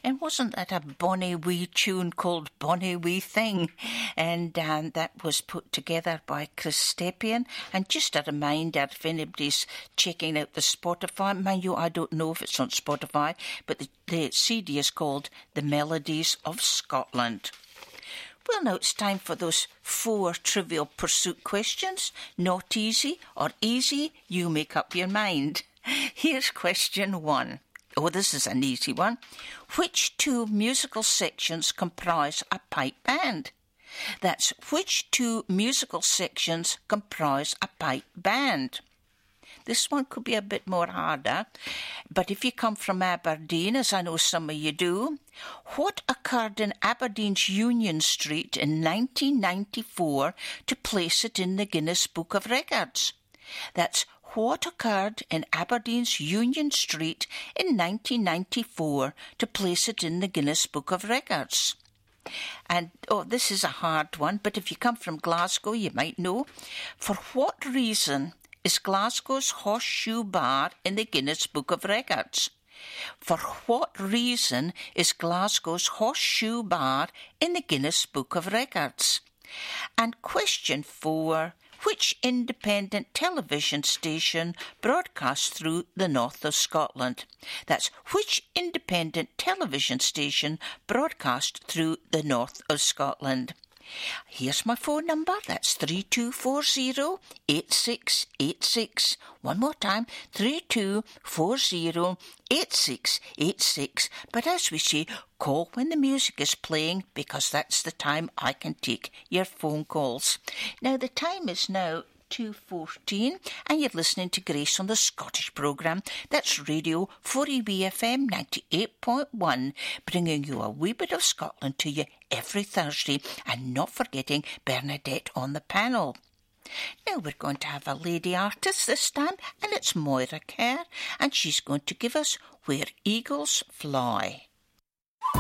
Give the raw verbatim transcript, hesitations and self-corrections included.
And wasn't that a bonny wee tune called Bonny Wee Thing? And um, that was put together by Chris Stepien. And just a reminder, if anybody's checking out the Spotify, mind you, I don't know if it's on Spotify, but the, the C D is called The Melodies of Scotland. Well, now it's time for those four Trivial Pursuit questions. Not easy or easy, you make up your mind. Here's question one. Oh, this is an easy one. Which two musical sections comprise a pipe band? That's which two musical sections comprise a pipe band? This one could be a bit more harder, but if you come from Aberdeen, as I know some of you do, what occurred in Aberdeen's Union Street in nineteen ninety-four to place it in the Guinness Book of Records? That's what occurred in Aberdeen's Union Street in nineteen ninety-four to place it in the Guinness Book of Records. And, oh, this is a hard one, but if you come from Glasgow, you might know. For what reason is Glasgow's Horseshoe Bar in the Guinness Book of Records? For what reason is Glasgow's Horseshoe Bar in the Guinness Book of Records? And question four. Which independent television station broadcasts through the north of Scotland? That's which independent television station broadcasts through the north of Scotland? Here's my phone number. That's three two four zero, eight six eight six. One more time, three two four zero, eight six eight six. But as we say, call when the music is playing, because that's the time I can take your phone calls. Now, the time is now two fourteen, and you're listening to Grace on the Scottish programme. That's Radio four E B F M ninety-eight point one, bringing you a wee bit of Scotland to you every Thursday, and not forgetting Bernadette on the panel. Now we're going to have a lady artist this time, and it's Moira Kerr, and she's going to give us Where Eagles Fly.